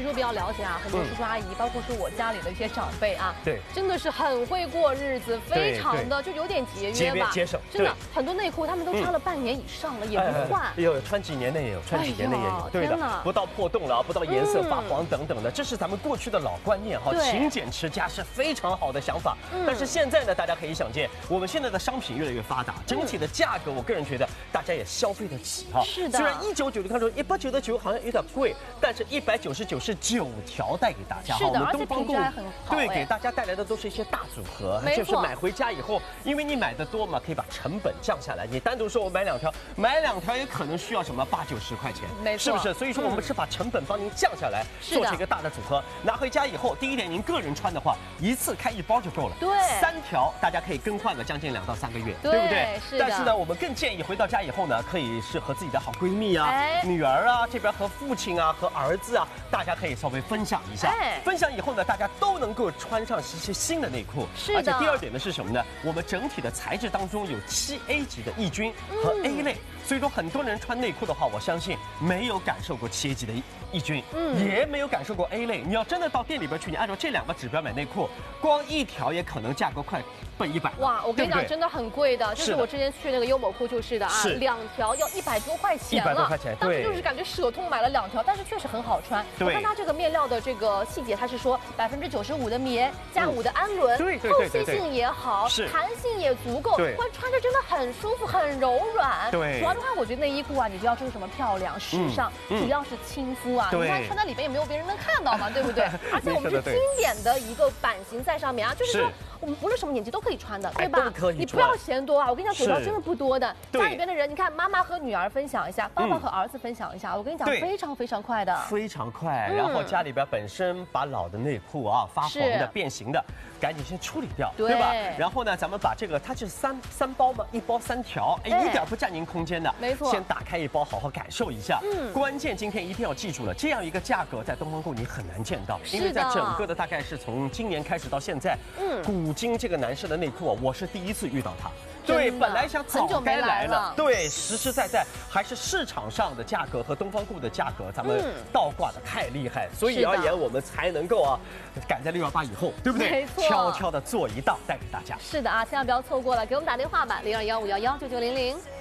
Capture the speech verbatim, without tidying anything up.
实我比较了解啊，很多叔叔阿姨，包括是我家里的一些长辈啊， 对， 真的是很会过日子，非常的就有点节约吧， 节省， 真的很多内裤他们都穿了半年以上了，也不换， 有穿几年的也有，穿几年的也有，对的，不到破洞了，不到颜色发黄等等的，这是咱们过去的老观念哈，勤俭持家是非常好的想法。但是现在呢，大家可以想见，我们现在的商品越来越发达，整体的价格，我个人觉得大家也消费得起哈。 是的， 虽然一九九零看出一八九的九好像有点贵，但是一百九十九是九条带给大家。 是的，而且品质还很好。 对，给大家带来的都是一些大组合，就是买回家以后，因为你买的多嘛，可以把成本降下来。你单独说我买两条，买两条也可能需要什么八九十块钱， 没错， 是不是？所以说我们是把成本帮您降下来，做成一个大的组合，拿回家以后，第一点您个人穿的话，一次开一包就够了。 对， 三条大家可以更换个将近两到三个月，对不对？ 是的。 但是呢，我们更建议回到家以后呢，可以是和自己的好闺蜜啊、女儿啊，这边和父亲啊、和儿子啊，大家可以稍微分享一下。分享以后呢，大家都能够穿上一些新的内裤。 是的。 而且第二点呢是什么呢？我们整体的材质当中有七 A 级的抑菌和 A 类，所以说很多人穿内裤的话，我相信没有感受过七 A 级的抑菌，嗯，也没有感受过 A 类。你要真的到店里边去，你按照这两个指标买内裤，光一条也可能价格快奔一百。 哇，我跟你讲，真的很贵的。就是我之前去那个优某库就是的啊，两条要一百多块钱了。一百多块钱， 当时就是感觉舍痛买了两条，但是确实很好穿。我看它这个面料的这个细节，它是说百分之九十五的棉加五的氨纶， 对对对，透气性也好，弹性也足够，穿穿着真的很舒服，很柔软。 对， 主要的话，我觉得内衣裤啊，你就要追求什么漂亮、时尚，主要是亲肤啊。你看穿在里边也没有别人能看到嘛，对不对？而且我们是经典的一个版型在上面啊，就是说我们不论什么年纪都可以穿的，对吧？你不要嫌多啊！我跟你讲，腿毛真的不多的。家里边的人，你看妈妈和女儿分享一下，爸爸和儿子分享一下，我跟你讲，非常非常快的， 非常快。然后家里边本身把老的内裤啊、发黄的、变形的，赶紧先处理掉，对吧？然后呢，咱们把这个，它是三三包嘛，一包三条，哎，一点不占您空间的， 没错。 先打开一包，好好感受一下。嗯，关键今天一定要记住了，这样一个价格在东方购你很难见到，因为在整个的大概是从今年开始到现在，嗯，古今这个男士的内裤啊，我是第一次遇到它。对，本来想早该来了，对，实实在在还是市场上的价格和东方购的价格，咱们倒挂的太厉害，所以而言我们才能够啊，赶在六幺八以后，对不对？ 没错， 悄悄的做一道带给大家。 是的啊，千万不要错过了，给我们打电话吧，零二幺五幺幺九九零零。